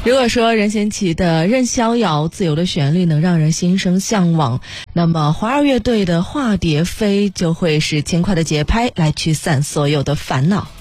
如果说任贤齐的《任逍遥》自由的旋律能让人心生向往，那么花儿乐队的《化蝶飞》就会是轻快的节拍来驱散所有的烦恼。